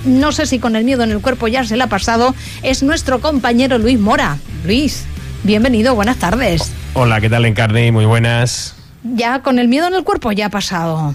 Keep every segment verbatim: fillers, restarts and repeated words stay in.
no sé si con el miedo en el cuerpo ya se le ha pasado, es nuestro compañero Luis Mora. Luis, bienvenido, buenas tardes. Hola, ¿qué tal, Encarni? Muy buenas. Ya con el miedo en el cuerpo ya ha pasado.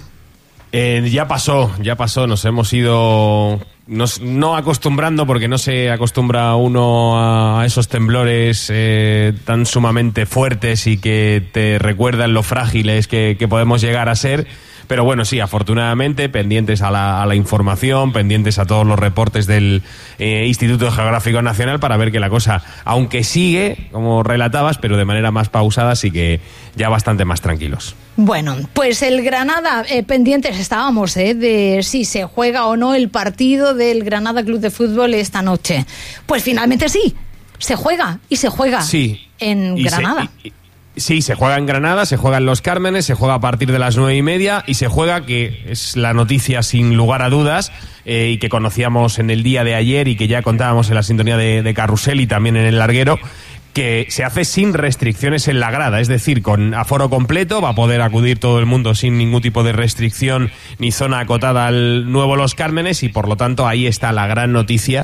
Eh, ya pasó, ya pasó, nos hemos ido nos, no acostumbrando, porque no se acostumbra uno a esos temblores eh, tan sumamente fuertes y que te recuerdan lo frágiles que, que podemos llegar a ser. Pero bueno, sí, afortunadamente, pendientes a la, a la información, pendientes a todos los reportes del eh, Instituto Geográfico Nacional para ver que la cosa, aunque sigue, como relatabas, pero de manera más pausada, sí que ya bastante más tranquilos. Bueno, pues el Granada, eh, pendientes estábamos eh, de si se juega o no el partido del Granada Club de Fútbol esta noche. Pues finalmente sí, se juega y se juega sí, en Granada. Se, y, y, Sí, se juega en Granada, se juega en Los Cármenes, se juega a partir de las nueve y media y se juega, que es la noticia sin lugar a dudas eh, y que conocíamos en el día de ayer y que ya contábamos en la sintonía de, de Carrusel y también en el larguero, que se hace sin restricciones en la grada, es decir, con aforo completo, va a poder acudir todo el mundo sin ningún tipo de restricción ni zona acotada al nuevo Los Cármenes y por lo tanto ahí está la gran noticia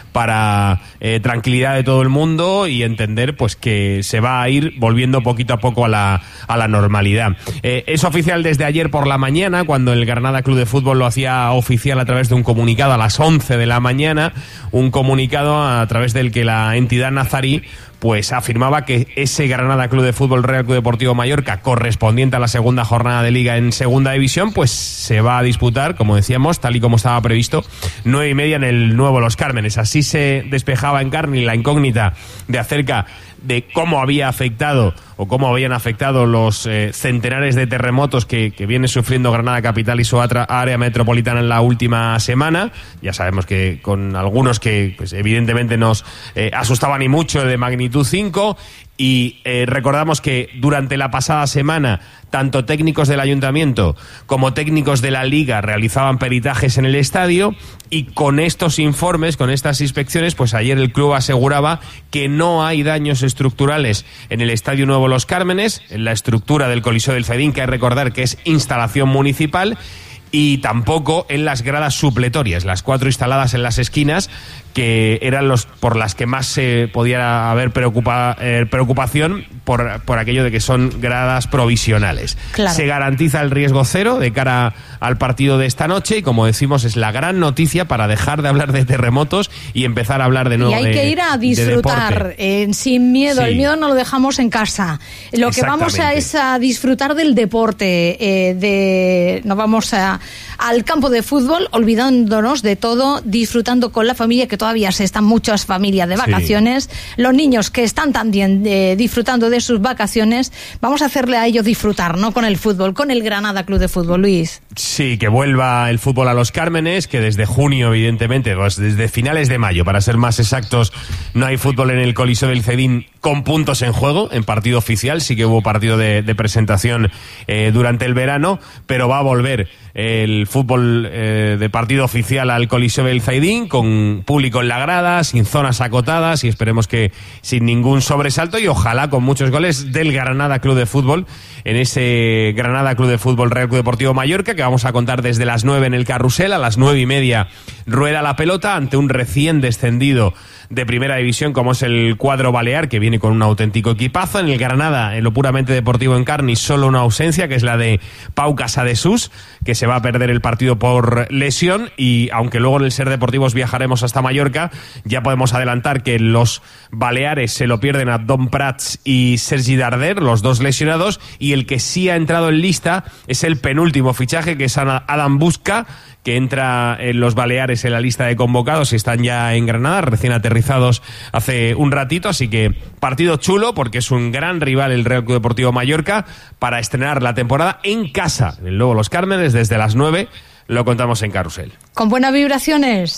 para eh, tranquilidad de todo el mundo y entender pues que se va a ir volviendo poquito a poco a la, a la normalidad. Eh, es oficial desde ayer por la mañana, cuando el Granada Club de Fútbol lo hacía oficial a través de un comunicado a las once de la mañana, un comunicado a través del que la entidad nazarí pues afirmaba que ese Granada Club de Fútbol Real Club Deportivo Mallorca, correspondiente a la segunda jornada de Liga en Segunda División, pues se va a disputar, como decíamos, tal y como estaba previsto, nueve y media en el nuevo Los Cármenes. Así se despejaba en carne la incógnita de acerca de cómo había afectado o cómo habían afectado los eh, centenares de terremotos que, que viene sufriendo Granada Capital y su área metropolitana en la última semana. Ya sabemos que con algunos que pues, evidentemente nos eh, asustaban y mucho, de magnitud cinco. Y eh, recordamos que durante la pasada semana tanto técnicos del ayuntamiento como técnicos de la Liga realizaban peritajes en el estadio y con estos informes, con estas inspecciones, pues ayer el club aseguraba que no hay daños estructurales en el Estadio Nuevo Los Cármenes, en la estructura del Coliseo del Fedín, que hay que recordar que es instalación municipal, y tampoco en las gradas supletorias, las cuatro instaladas en las esquinas, que eran los por las que más se eh, podía haber preocupa, eh, preocupación por, por aquello de que son gradas provisionales. Claro. Se garantiza el riesgo cero de cara al partido de esta noche y, como decimos, es la gran noticia para dejar de hablar de terremotos y empezar a hablar de nuevo de Y hay de, que ir a disfrutar eh, sin miedo. Sí. El miedo no lo dejamos en casa. Lo que vamos a es a disfrutar del deporte. Eh, de no vamos a al campo de fútbol, olvidándonos de todo, disfrutando con la familia, que todavía se están muchas familias de vacaciones, sí. Los niños que están también eh, disfrutando de sus vacaciones, vamos a hacerle a ellos disfrutar, ¿no? Con el fútbol, con el Granada Club de Fútbol, Luis. Sí, que vuelva el fútbol a Los Cármenes, que desde junio, evidentemente, pues desde finales de mayo, para ser más exactos, no hay fútbol en el Coliseo del Cedín con puntos en juego, en partido oficial. Sí que hubo partido de, de presentación eh, durante el verano, pero va a volver el fútbol eh, de partido oficial al Coliseo del Zaidín, con público en la grada, sin zonas acotadas y esperemos que sin ningún sobresalto y ojalá con muchos goles del Granada Club de Fútbol en ese Granada Club de Fútbol Real Club Deportivo Mallorca, que vamos a contar desde las nueve en el Carrusel. A las nueve y media rueda la pelota ante un recién descendido de primera división como es el cuadro balear, que viene con un auténtico equipazo. En el Granada, en lo puramente deportivo en Carni, solo una ausencia, que es la de Pau Casadesús, que se va a perder el partido por lesión, y aunque luego en el Ser Deportivos viajaremos hasta Mallorca, ya podemos adelantar que los baleares se lo pierden a Don Prats y Sergi Darder, los dos lesionados, y el que sí ha entrado en lista es el penúltimo fichaje, que es Adam Busca, que entra en los Baleares en la lista de convocados y están ya en Granada, recién aterrizados hace un ratito, así que partido chulo porque es un gran rival el Real Club Deportivo Mallorca para estrenar la temporada en casa, en el nuevo Los Cármenes, desde las nueve, lo contamos en Carrusel. Con buenas vibraciones.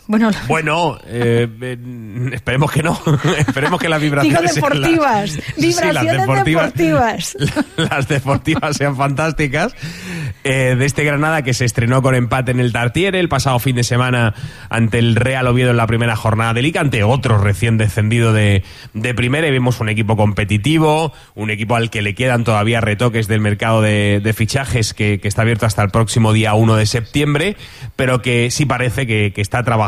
Bueno, bueno eh, eh, esperemos que no. Esperemos que las vibraciones digo deportivas. Las, vibraciones sí, las deportivas, deportivas. Las deportivas sean fantásticas. Eh, de este Granada que se estrenó con empate en el Tartiere el pasado fin de semana ante el Real Oviedo en la primera jornada de Liga, ante otro recién descendido de, de primera, y vemos un equipo competitivo, un equipo al que le quedan todavía retoques del mercado de, de fichajes que, que está abierto hasta el próximo día uno de septiembre, pero que sí parece que, que está trabajando